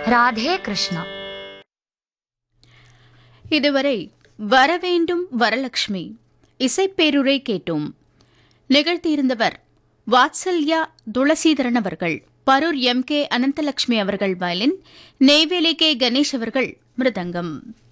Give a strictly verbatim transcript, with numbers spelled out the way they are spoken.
ராதே கிருஷ்ணா. இதுவரை வரவேண்டும் வரலட்சுமி இசைப்பேருரை கேட்டோம். நிகழ்த்தியிருந்தவர் வாத்சல்யா துளசீதரன் அவர்கள். பரூர் எம் கே அனந்தலட்சுமி அவர்கள் வயலின், நெய்வேலி கே கணேஷ் அவர்கள் மிருதங்கம்.